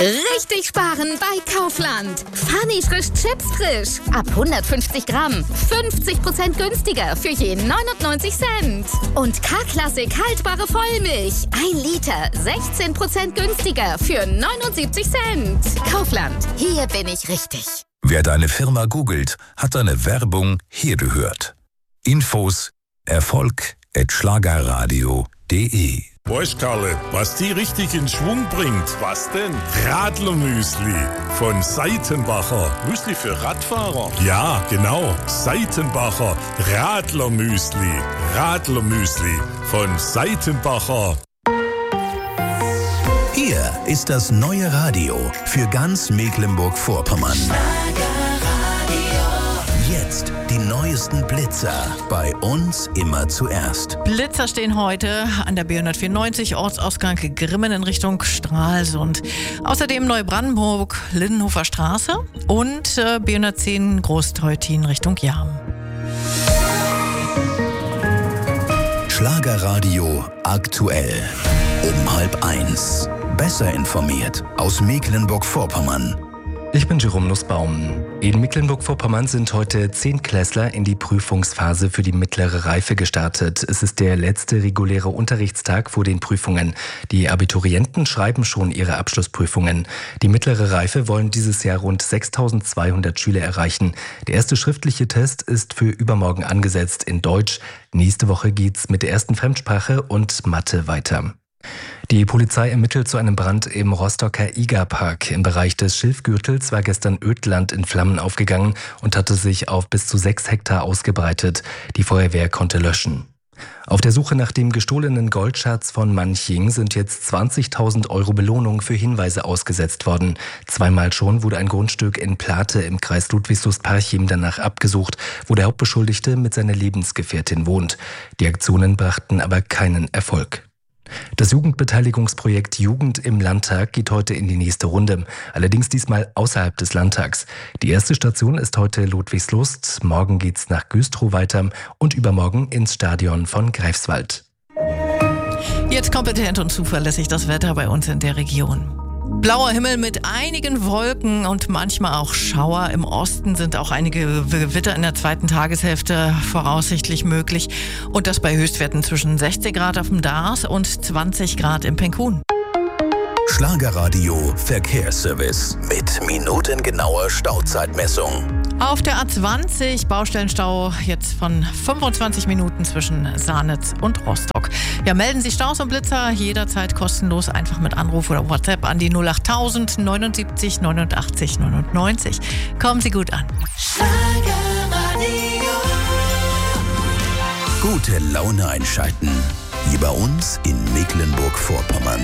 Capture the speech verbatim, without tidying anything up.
Richtig sparen bei Kaufland. Funny frisch Chips frisch. Ab hundertfünfzig Gramm. fünfzig Prozent günstiger für je neunundneunzig Cent. Und K-Klassik haltbare Vollmilch. ein Liter. sechzehn Prozent günstiger für neunundsiebzig Cent. Kaufland. Hier bin ich richtig. Wer deine Firma googelt, hat deine Werbung hier gehört. Infos Erfolg at schlagerradio punkt de. Weißt Karle, was die richtig in Schwung bringt? Was denn? Radlermüsli von Seitenbacher. Müsli für Radfahrer? Ja, genau. Seitenbacher Radlermüsli. Radlermüsli von Seitenbacher. Hier ist das neue Radio für ganz Mecklenburg-Vorpommern. Jetzt die neuesten Blitzer. Bei uns immer zuerst. Blitzer stehen heute an der B hundertvierundneunzig, Ortsausgang Grimmen in Richtung Stralsund. Außerdem Neubrandenburg, Lindenhofer Straße und äh, B hundertzehn Großteutin Richtung Jam. Schlagerradio aktuell. Um halb eins. Besser informiert aus Mecklenburg-Vorpommern. Ich bin Jerome Nussbaum. In Mecklenburg-Vorpommern sind heute Zehntklässler in die Prüfungsphase für die mittlere Reife gestartet. Es ist der letzte reguläre Unterrichtstag vor den Prüfungen. Die Abiturienten schreiben schon ihre Abschlussprüfungen. Die mittlere Reife wollen dieses Jahr rund sechstausendzweihundert Schüler erreichen. Der erste schriftliche Test ist für übermorgen angesetzt in Deutsch. Nächste Woche geht's mit der ersten Fremdsprache und Mathe weiter. Die Polizei ermittelt zu einem Brand im Rostocker Igerpark. Im Bereich des Schilfgürtels war gestern Ödland in Flammen aufgegangen und hatte sich auf bis zu sechs Hektar ausgebreitet. Die Feuerwehr konnte löschen. Auf der Suche nach dem gestohlenen Goldschatz von Manching sind jetzt zwanzigtausend Euro Belohnung für Hinweise ausgesetzt worden. Zweimal schon wurde ein Grundstück in Plate im Kreis Ludwigslust-Parchim danach abgesucht, wo der Hauptbeschuldigte mit seiner Lebensgefährtin wohnt. Die Aktionen brachten aber keinen Erfolg. Das Jugendbeteiligungsprojekt Jugend im Landtag geht heute in die nächste Runde, allerdings diesmal außerhalb des Landtags. Die erste Station ist heute Ludwigslust, morgen geht's nach Güstrow weiter und übermorgen ins Stadion von Greifswald. Jetzt kompetent und zuverlässig das Wetter bei uns in der Region. Blauer Himmel mit einigen Wolken und manchmal auch Schauer. Im Osten sind auch einige Gewitter in der zweiten Tageshälfte voraussichtlich möglich. Und das bei Höchstwerten zwischen sechzig Grad auf dem Dars und zwanzig Grad im Penkun. Schlagerradio Verkehrsservice mit minutengenauer Stauzeitmessung. Auf der A zwanzig Baustellenstau jetzt von fünfundzwanzig Minuten zwischen Sahnitz und Rostock. Ja, melden Sie Staus und Blitzer jederzeit kostenlos, einfach mit Anruf oder WhatsApp an die null acht tausend neunundsiebzig neunundachtzig neunundneunzig. Kommen Sie gut an. Schlagerradio. Gute Laune einschalten. Hier bei uns in Mecklenburg-Vorpommern.